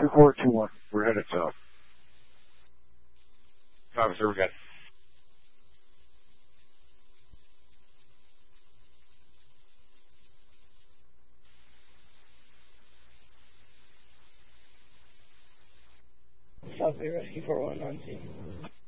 report 2-1. We're headed south. Officer, we got. South Bay Rescue 411 on scene.